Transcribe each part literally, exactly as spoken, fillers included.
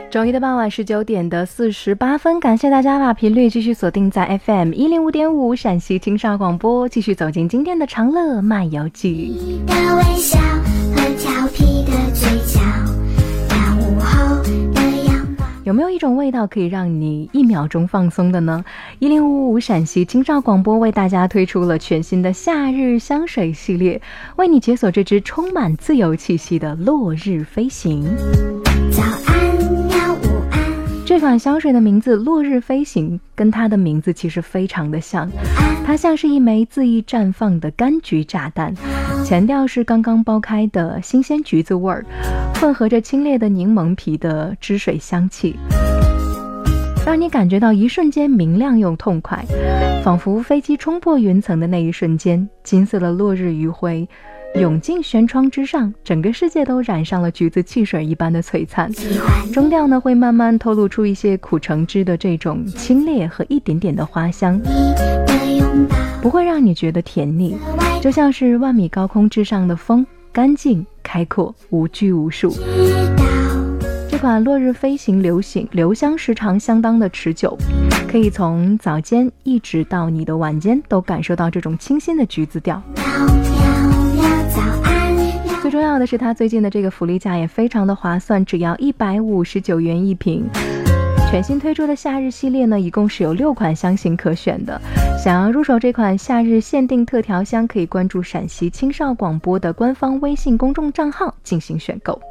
周一的傍晚十九点的四十八分，感谢大家把频率继续锁定在 F M 一零五点五陕西青少广播，继续走进今天的长乐漫游记。 你的微笑和调皮的嘴角，那午后的阳光。 有没有一种味道可以让你一秒钟放松的呢？一零五五陕西青少广播为大家推出了全新的夏日香水系列，为你解锁这支充满自由气息的落日飞行。 早安喵，午安。 这款香水的名字落日飞行跟它的名字其实非常的像，它像是一枚恣意绽放的柑橘炸弹，前调是刚刚剥开的新鲜橘子味儿，混合着清冽的柠檬皮的汁水香气，让你感觉到一瞬间明亮又痛快，仿佛飞机冲破云层的那一瞬间，金色的落日余晖涌进舷窗之上，整个世界都染上了橘子汽水一般的璀璨。中调呢会慢慢透露出一些苦橙汁的这种清冽和一点点的花香，不会让你觉得甜腻，就像是万米高空之上的风，干净开阔，无拘无束。这款落日飞行流行留香时长相当的持久，可以从早间一直到你的晚间都感受到这种清新的橘子调。最重要的是它最近的这个福利价也非常的划算，只要一百五十九元一瓶。全新推出的夏日系列呢，一共是有六款香型可选的。想要入手这款夏日限定特调香，可以关注陕西青少广播的官方微信公众账号进行选购。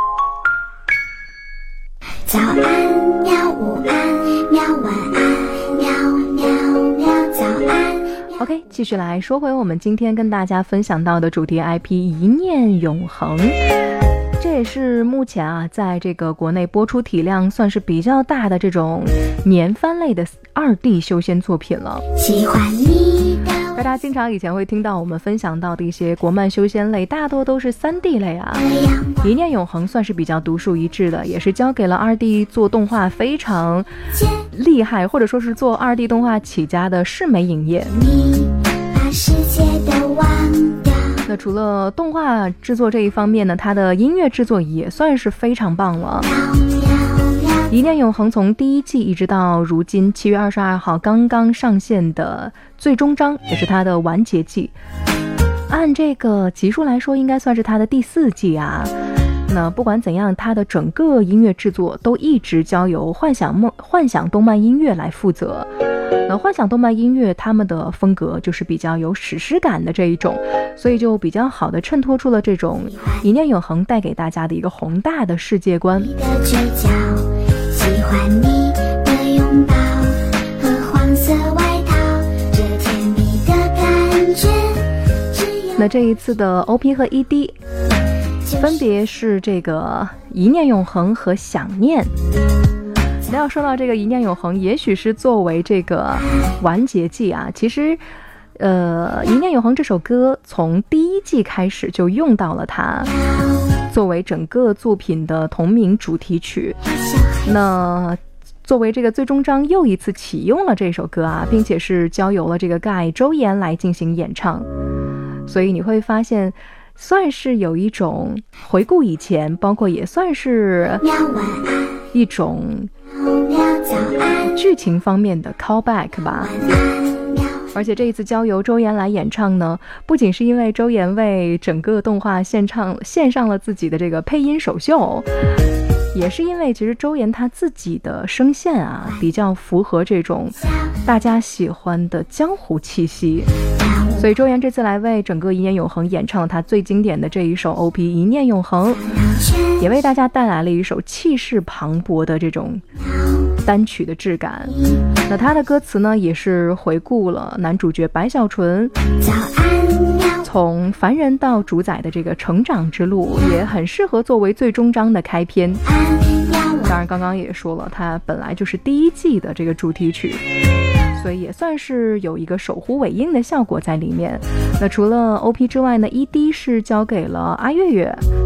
早安喵，午安喵，晚安喵喵喵，早安。 OK， 继续来说回我们今天跟大家分享到的主题 I P 一念永恒，这也是目前啊在这个国内播出体量算是比较大的这种年番类的二 D 修仙作品了。 喜欢你的大家经常以前会听到我们分享到的一些国漫修仙类，大多都是 三 D 类啊，一念永恒算是比较独树一帜的，也是交给了二 D 做动画非常厉害，或者说是做二 D 动画起家的世美影业。 你把世界都忘掉。 那除了动画制作这一方面呢，它的音乐制作也算是非常棒了。一念永恒从第一季一直到如今七月二十二号刚刚上线的最终章，也是它的完结季，按这个集数来说应该算是它的第四季啊。那不管怎样，它的整个音乐制作都一直交由幻想梦幻想动漫音乐来负责。那幻想动漫音乐他们的风格就是比较有史诗感的这一种，所以就比较好的衬托出了这种一念永恒带给大家的一个宏大的世界观。 你的嘴角，喜欢你的拥抱和黄色外套，这甜蜜的感觉只有。 那这一次的 O P 和 E D 分别是这个一念永恒和想念。那要说到这个一念永恒，也许是作为这个完结季啊，其实呃，一念永恒这首歌从第一季开始就用到了它作为整个作品的同名主题曲。那作为这个最终章又一次启用了这首歌啊，并且是交由了这个盖周岩来进行演唱，所以你会发现算是有一种回顾以前，包括也算是一种剧情方面的 callback 吧。而且这一次交由周岩来演唱呢，不仅是因为周岩为整个动画献唱献上了自己的这个配音首秀，也是因为其实周岩他自己的声线啊比较符合这种大家喜欢的江湖气息，所以周岩这次来为整个一念永恒演唱了他最经典的这一首 O P 一念永恒，也为大家带来了一首气势磅礴的这种单曲的质感。那他的歌词呢也是回顾了男主角白小纯从凡人到主宰的这个成长之路，也很适合作为最终章的开篇。当然刚刚也说了，它本来就是第一季的这个主题曲，所以也算是有一个守呼尾音的效果在里面。那除了 O P 之外呢， E D 是交给了阿月月，